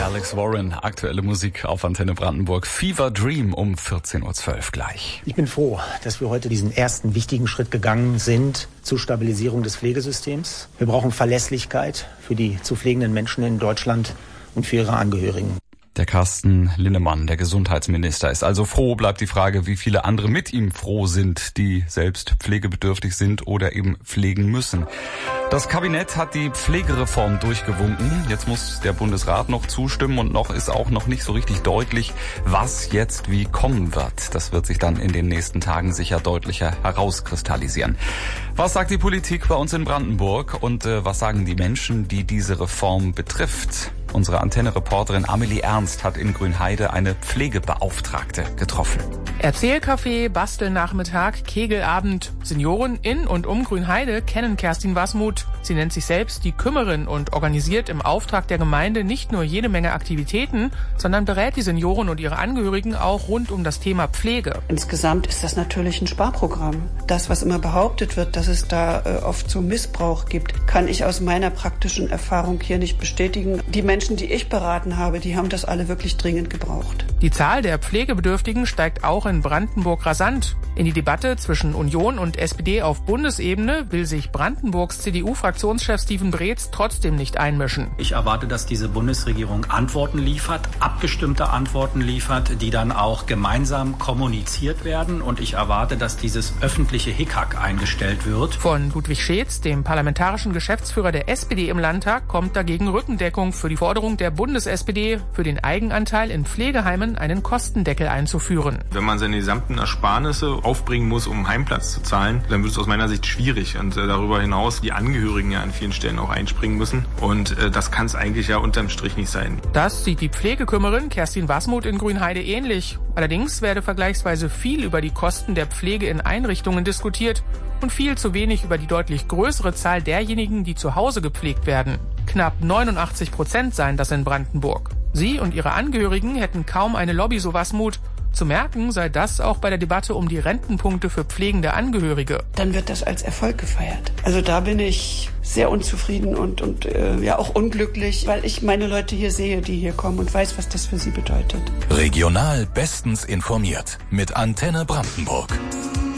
Alex Warren, aktuelle Musik auf Antenne Brandenburg. Fever Dream um 14.12 Uhr gleich. Ich bin froh, dass wir heute diesen ersten wichtigen Schritt gegangen sind zur Stabilisierung des Pflegesystems. Wir brauchen Verlässlichkeit für die zu pflegenden Menschen in Deutschland und für ihre Angehörigen. Der Carsten Linnemann, der Gesundheitsminister, ist also froh. Bleibt die Frage, wie viele andere mit ihm froh sind, die selbst pflegebedürftig sind oder eben pflegen müssen. Das Kabinett hat die Pflegereform durchgewunken. Jetzt muss der Bundesrat noch zustimmen und noch ist auch noch nicht so richtig deutlich, was jetzt wie kommen wird. Das wird sich dann in den nächsten Tagen sicher deutlicher herauskristallisieren. Was sagt die Politik bei uns in Brandenburg und was sagen die Menschen, die diese Reform betrifft? Unsere Antenne-Reporterin Amelie Ernst hat in Grünheide eine Pflegebeauftragte getroffen. Erzählcafé, Bastelnachmittag, Kegelabend. Senioren in und um Grünheide kennen Kerstin Wasmuth. Sie nennt sich selbst die Kümmerin und organisiert im Auftrag der Gemeinde nicht nur jede Menge Aktivitäten, sondern berät die Senioren und ihre Angehörigen auch rund um das Thema Pflege. Insgesamt ist das natürlich ein Sparprogramm. Das, was immer behauptet wird, dass es da oft so Missbrauch gibt, kann ich aus meiner praktischen Erfahrung hier nicht bestätigen. Die Menschen, die ich beraten habe, die haben das alle wirklich dringend gebraucht. Die Zahl der Pflegebedürftigen steigt auch in Brandenburg rasant. In die Debatte zwischen Union und SPD auf Bundesebene will sich Brandenburgs CDU-Fraktionschef Steven Breetz trotzdem nicht einmischen. Ich erwarte, dass diese Bundesregierung Antworten liefert, abgestimmte Antworten liefert, die dann auch gemeinsam kommuniziert werden. Und ich erwarte, dass dieses öffentliche Hickhack eingestellt wird. Von Ludwig Scheetz, dem parlamentarischen Geschäftsführer der SPD im Landtag, kommt dagegen Rückendeckung für die Forderung der Bundes-SPD, für den Eigenanteil in Pflegeheimen einen Kostendeckel einzuführen. Wenn man seine gesamten Ersparnisse aufbringen muss, um einen Heimplatz zu zahlen, dann wird es aus meiner Sicht schwierig. Und darüber hinaus die Angehörigen ja an vielen Stellen auch einspringen müssen. Und das kann es eigentlich ja unterm Strich nicht sein. Das sieht die Pflegekümmerin Kerstin Wasmuth in Grünheide ähnlich. Allerdings werde vergleichsweise viel über die Kosten der Pflege in Einrichtungen diskutiert und viel zu wenig über die deutlich größere Zahl derjenigen, die zu Hause gepflegt werden. Knapp 89% seien das in Brandenburg. Sie und ihre Angehörigen hätten kaum eine Lobby, so Wasmuth. Zu merken sei das auch bei der Debatte um die Rentenpunkte für pflegende Angehörige. Dann wird das als Erfolg gefeiert. Also da bin ich sehr unzufrieden und auch unglücklich, weil ich meine Leute hier sehe, die hier kommen und weiß, was das für sie bedeutet. Regional bestens informiert mit Antenne Brandenburg.